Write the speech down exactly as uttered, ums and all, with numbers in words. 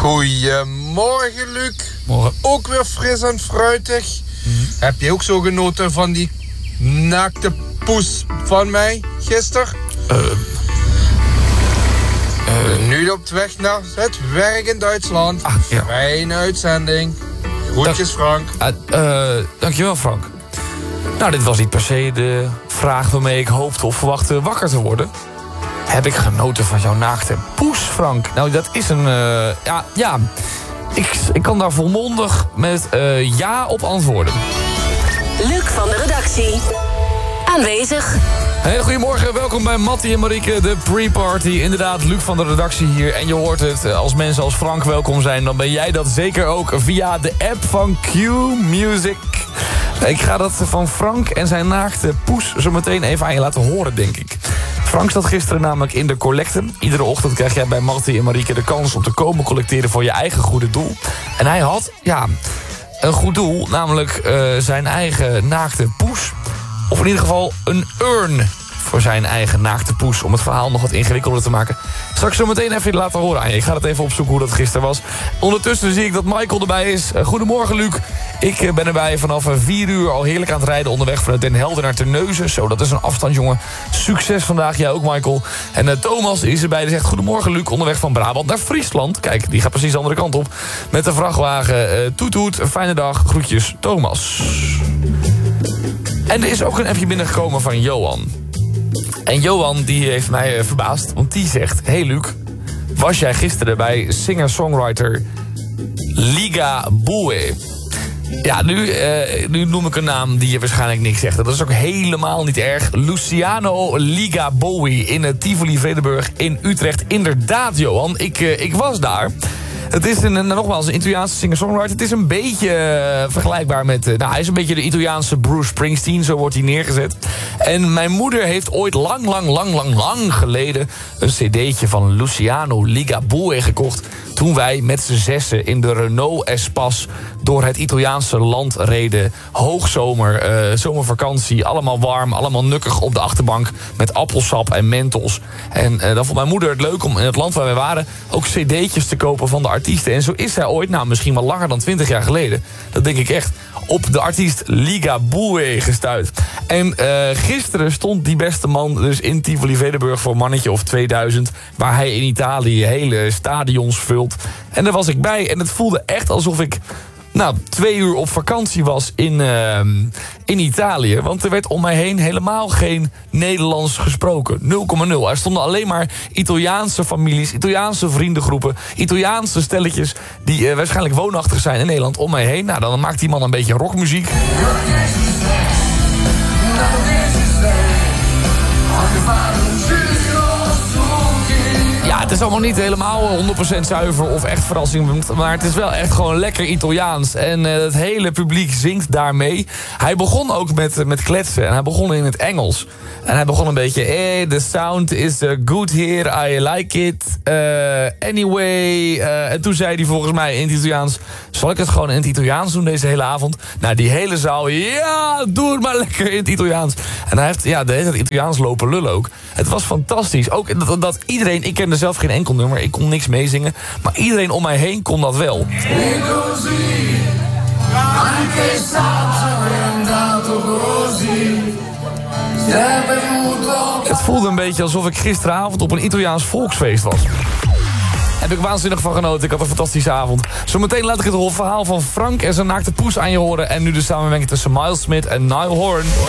Goedemorgen, Luc. Morgen. Ook weer fris en fruitig. Mm-hmm. Heb je ook zo genoten van die naakte poes van mij gisteren? Uh, uh, nu op weg naar het werk in Duitsland. Ah, ja. Fijne uitzending. Groetjes, Frank. Uh, uh, dankjewel, Frank. Nou, dit was niet per se de vraag waarmee ik hoopte of verwachtte wakker te worden. Heb ik genoten van jouw naakte poes, Frank? Nou, dat is een... Uh, ja, ja. Ik, ik kan daar volmondig met uh, ja op antwoorden. Luc van de redactie. Aanwezig. Hele goedemorgen, welkom bij Mattie en Marieke, de pre-party. Inderdaad, Luc van de redactie hier. En je hoort het, als mensen als Frank welkom zijn, dan ben jij dat zeker ook via de app van Q Music. Ik ga dat van Frank en zijn naakte poes zo meteen even aan je laten horen, denk ik. Frank zat gisteren namelijk in de collecte. Iedere ochtend krijg jij bij Mattie en Marieke de kans om te komen collecteren voor je eigen goede doel. En hij had, ja, een goed doel, namelijk uh, zijn eigen naakte poes. Of in ieder geval een urn voor zijn eigen naakte poes. Om het verhaal nog wat ingewikkelder te maken. Straks zo meteen even laten horen aan je. Ik ga het even opzoeken hoe dat gisteren was. Ondertussen zie ik dat Michael erbij is. Uh, goedemorgen, Luc. Ik uh, ben erbij vanaf vier uur al heerlijk aan het rijden onderweg vanuit Den Helder naar Terneuzen. Zo, dat is een afstand, jongen. Succes vandaag, jij ook, Michael. En uh, Thomas is erbij. Die zegt, goedemorgen, Luc. Onderweg van Brabant naar Friesland. Kijk, die gaat precies de andere kant op. Met de vrachtwagen. Uh, toet toet, een fijne dag. Groetjes, Thomas. En er is ook een appje binnengekomen van Johan. En Johan die heeft mij uh, verbaasd, want die zegt... Hey Luc, was jij gisteren bij singer-songwriter Liga Boe? Ja, nu, uh, nu noem ik een naam die je waarschijnlijk niks zegt. Dat is ook helemaal niet erg. Luciano Liga Boe in het Tivoli Vredenburg in Utrecht. Inderdaad, Johan, ik, uh, ik was daar. Het is een, nogmaals een Italiaanse singer-songwriter. Het is een beetje uh, vergelijkbaar met... Uh, nou, hij is een beetje de Italiaanse Bruce Springsteen. Zo wordt hij neergezet. En mijn moeder heeft ooit lang, lang, lang, lang, lang geleden... een cd'tje van Luciano Ligabue gekocht... toen wij met z'n zessen in de Renault Espace... door het Italiaanse land reden. Hoogzomer, uh, zomervakantie, allemaal warm... allemaal nukkig op de achterbank met appelsap en mentos. En uh, dan vond mijn moeder het leuk om in het land waar wij waren... ook cd'tjes te kopen van de artiesten. En zo is zij ooit, nou misschien wel langer dan twintig jaar geleden... dat denk ik echt, op de artiest Ligabue gestuurd. En uh, gisteren stond die beste man dus in Tivoli Vredenburg... voor een mannetje of tweeduizend... waar hij in Italië hele stadions vult. En daar was ik bij en het voelde echt alsof ik... nou, twee uur op vakantie was in, uh, in Italië. Want er werd om mij heen helemaal geen Nederlands gesproken. nul komma nul. Er stonden alleen maar Italiaanse families, Italiaanse vriendengroepen... Italiaanse stelletjes die uh, waarschijnlijk woonachtig zijn in Nederland om mij heen. Nou, dan maakt die man een beetje rockmuziek. Ja, het is allemaal niet helemaal honderd procent zuiver of echt verrassing. Maar het is wel echt gewoon lekker Italiaans. En uh, het hele publiek zingt daarmee. Hij begon ook met, met kletsen. En hij begon in het Engels. En hij begon een beetje... Hey, the sound is uh, good here, I like it. Uh, anyway. Uh, en toen zei hij volgens mij in het Italiaans... Zal ik het gewoon in het Italiaans doen deze hele avond? Nou, die hele zaal... Ja, doe het maar lekker in het Italiaans. En hij heeft ja, de hele Italiaans lopen lullen ook. Het was fantastisch. Ook dat, dat iedereen... Ik kende zelf geen enkel nummer. Ik kon niks meezingen. Maar iedereen om mij heen kon dat wel. Het voelde een beetje alsof ik gisteravond op een Italiaans volksfeest was. Heb ik waanzinnig van genoten. Ik had een fantastische avond. Zometeen laat ik het verhaal van Frank en zijn naakte poes aan je horen. En nu de samenwerking tussen Miles Smith en Niall Horan.